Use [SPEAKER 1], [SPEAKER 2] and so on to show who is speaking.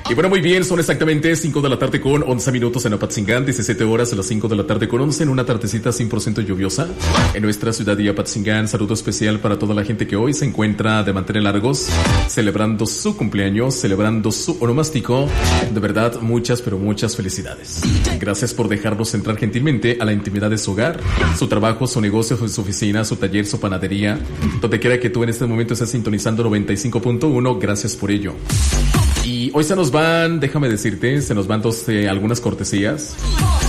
[SPEAKER 1] Y bueno, muy bien, son exactamente 5 de la tarde con 11 minutos en Apatzingán, 17 horas a las 5 de la tarde con 11 en una tardecita 100% lluviosa en nuestra ciudad de Apatzingán. Saludo especial para toda la gente que hoy se encuentra de mantener largos, celebrando su cumpleaños, celebrando su onomástico. De verdad, muchas, pero muchas felicidades. Gracias por dejarnos entrar gentilmente a la intimidad de su hogar, su trabajo, su negocio, su oficina, su taller, su panadería, donde quiera que tú en este momento estés sintonizando 95.1. Gracias por ello. Y hoy se nos van, déjame decirte, se nos van algunas cortesías.